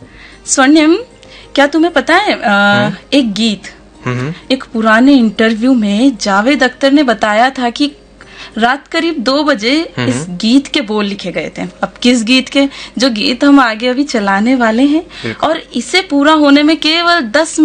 स्वर्णिम, क्या तुम्हें पता है एक गीत, एक पुराने इंटरव्यू में जावेद अख्तर ने बताया था कि रात करीब 2 बजे इस गीत के बोल लिखे गए थे। अब किस गीत के? जो गीत हम आगे अभी चलाने वाले हैं, और इसे पूरा होने में केवल 10